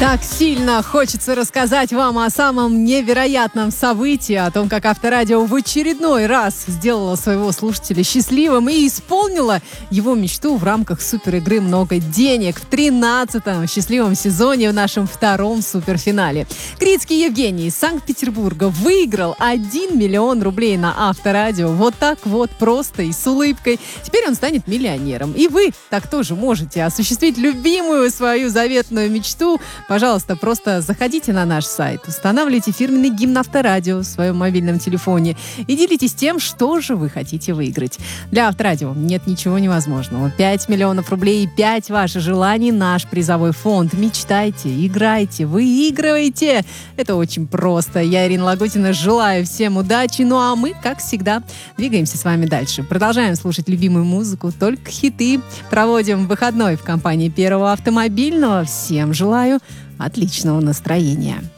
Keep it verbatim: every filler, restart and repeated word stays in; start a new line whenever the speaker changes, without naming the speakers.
Так сильно хочется рассказать вам о самом невероятном событии, о том, как Авторадио в очередной раз сделало своего слушателя счастливым и исполнило его мечту в рамках суперигры «Много денег» в тринадцатом счастливом сезоне в нашем втором суперфинале. Крицкий Евгений из Санкт-Петербурга выиграл один миллион рублей на Авторадио. Вот так вот просто и с улыбкой. Теперь он станет миллионером. И вы так тоже можете осуществить любимую свою заветную мечту. Пожалуйста, просто заходите на наш сайт, устанавливайте фирменный гимн Авторадио в своем мобильном телефоне и делитесь тем, что же вы хотите выиграть. Для Авторадио нет ничего невозможного. пять миллионов рублей и пять ваших желаний — наш призовой фонд. Мечтайте, играйте, выигрывайте. Это очень просто. Я, Ирина Лагутина, желаю всем удачи. Ну а мы, как всегда, двигаемся с вами дальше. Продолжаем слушать любимую музыку, только хиты. Проводим выходной в компании Первого автомобильного. Всем желаю отличного настроения.